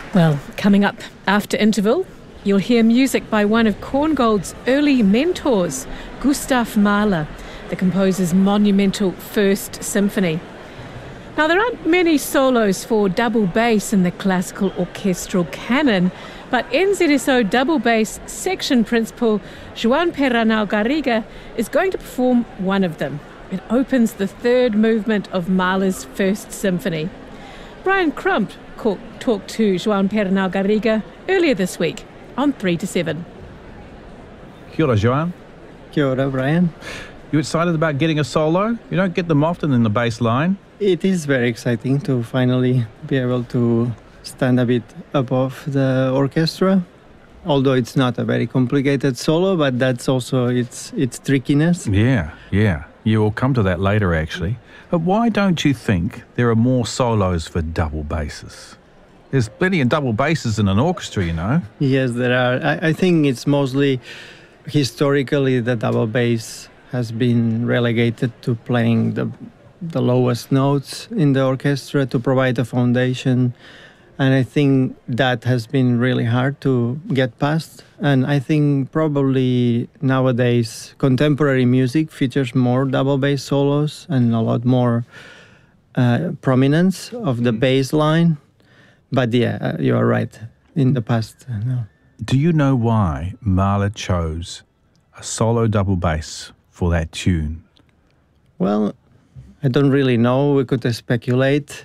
Well, coming up after interval, you'll hear music by one of Korngold's early mentors, Gustav Mahler, the composer's monumental First Symphony. Now, there aren't many solos for double bass in the classical orchestral canon, but NZSO double bass section principal João Perranau Garriga is going to perform one of them. It opens the third movement of Mahler's First Symphony. Brian Crump talked to João Perranau Garriga earlier this week on 3 to 7. Kia ora, João. Kia ora, Brian. You excited about getting a solo? You don't get them often in the bass line. It is very exciting to finally be able to stand a bit above the orchestra, although it's not a very complicated solo, but that's also its trickiness. Yeah. You will come to that later, actually. But why don't you think there are more solos for double basses? There's plenty of double basses in an orchestra, you know. Yes, there are. I think it's mostly, historically, the double bass has been relegated to playing the lowest notes in the orchestra to provide a foundation. And I think that has been really hard to get past. And I think probably nowadays contemporary music features more double bass solos and a lot more prominence of the bass line. But yeah, you are right. In the past, no. Do you know why Mahler chose a solo double bass for that tune? Well, I don't really know. We could speculate.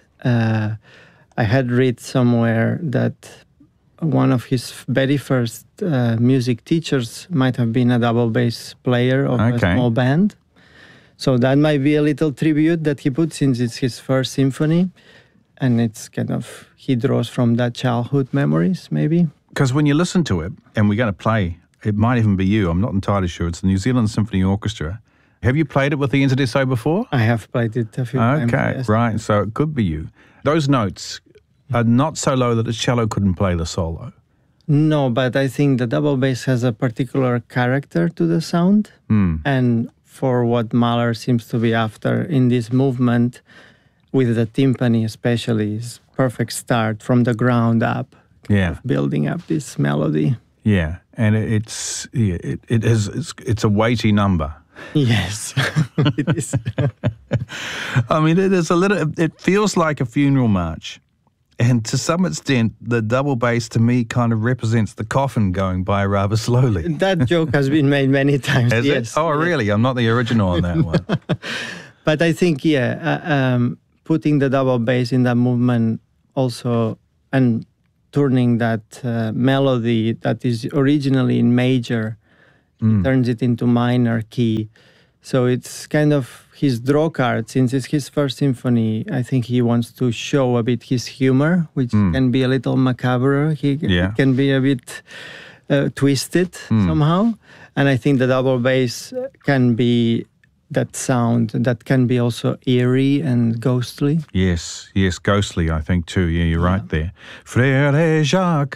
I had read somewhere that one of his very first music teachers might have been a double bass player of a small band. So that might be a little tribute that he put, since it's his first symphony. And it's kind of, he draws from that childhood memories, maybe. Because when you listen to it, and we're going to play, it might even be you, I'm not entirely sure, it's the New Zealand Symphony Orchestra. Have you played it with the NZSO before? I have played it a few times. Okay, yes. right. So it could be you. Those notes are not so low that a cello couldn't play the solo. No, but I think the double bass has a particular character to the sound. And for what Mahler seems to be after in this movement, with the timpani especially, is perfect start from the ground up. Yeah. Building up this melody. Yeah, and it's a weighty number. Yes, it is. I mean, it feels like a funeral march. And to some extent, the double bass to me kind of represents the coffin going by rather slowly. That joke has been made many times. Has yes. it? Oh, really? I'm not the original on that one. But I think, putting the double bass in that movement also, and turning that melody that is originally in major, turns it into minor key. So it's kind of his draw card. Since it's his first symphony, I think he wants to show a bit his humor, which can be a little macabre. He can be a bit twisted somehow. And I think the double bass can be that sound that can be also eerie and ghostly. Yes, ghostly, I think too. Yeah, you're right there. Frère Jacques,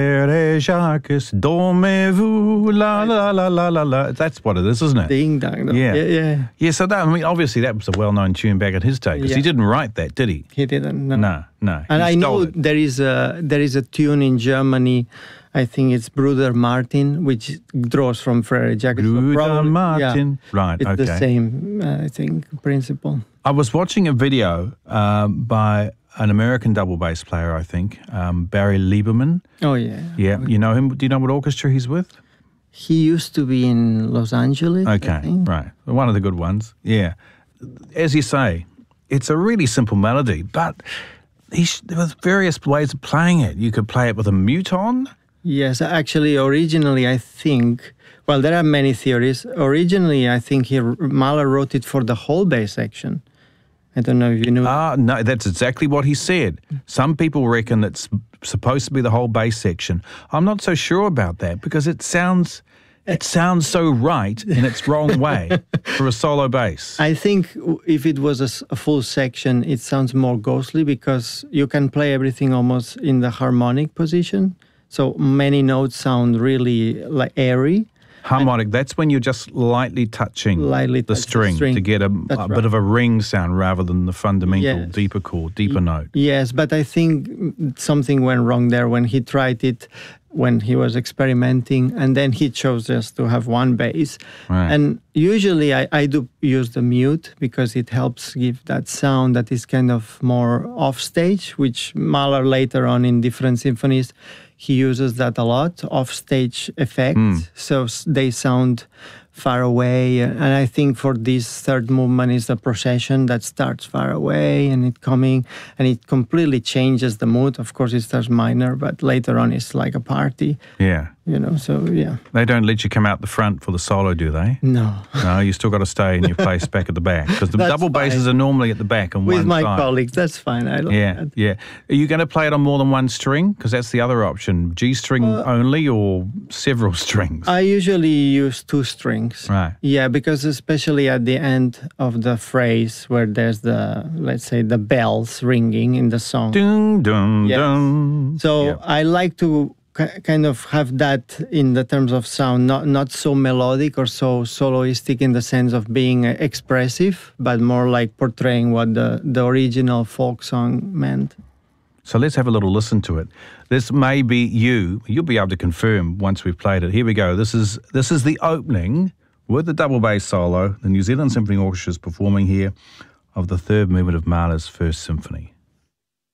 dormez-vous, la la la la la la. That's what it is, isn't it? Ding dong. No? Yeah. Yeah, so that, I mean, obviously that was a well-known tune back in his day, because he didn't write that, did he? He didn't, no. No. And I know there is a tune in Germany, I think it's Bruder Martin, which draws from Frère Jacques. Bruder Martin. Yeah, right, it's okay. the same, I think, principle. I was watching a video by an American double bass player, I think, Barry Lieberman. Oh, yeah. Yeah, you know him? Do you know what orchestra he's with? He used to be in Los Angeles, okay, I think. Right. One of the good ones, yeah. As you say, it's a really simple melody, but there was various ways of playing it. You could play it with a mute on. Yes, actually, originally, I think, well, there are many theories. Originally, I think Mahler wrote it for the whole bass section. I don't know if you knew. No, that's exactly what he said. Some people reckon it's supposed to be the whole bass section. I'm not so sure about that, because it sounds so right in its wrong way for a solo bass. I think if it was a full section, it sounds more ghostly, because you can play everything almost in the harmonic position. So many notes sound really like airy. Harmonic, that's when you're just lightly touching the string to get a bit of a ring sound rather than the fundamental deeper chord, deeper note. Yes, but I think something went wrong there when he tried it, when he was experimenting, and then he chose just to have one bass. Right. And usually I do use the mute because it helps give that sound that is kind of more offstage, which Mahler later on in different symphonies, he uses that a lot, offstage effect. So they sound far away. And I think for this third movement is the procession that starts far away and it coming, and it completely changes the mood. Of course, it starts minor, but later on it's like a party. Yeah. You know, so yeah. They don't let you come out the front for the solo, do they? No. No, you still got to stay in your place back at the back, because the double basses are normally at the back on one side. With my colleagues, that's fine. I like that. Yeah. Are you going to play it on more than one string? Because that's the other option. G string only or several strings? I usually use 2 strings. Right. Yeah, because especially at the end of the phrase where there's the, let's say, the bells ringing in the song. Dun, dun, dun. So I like to kind of have that in the terms of sound, not so melodic or so soloistic in the sense of being expressive, but more like portraying what the original folk song meant. So let's have a little listen to it. This may be you'll be able to confirm once we've played it. Here we go. This is the opening with the double bass solo. The New Zealand Symphony Orchestra is performing here of the third movement of Mahler's First Symphony.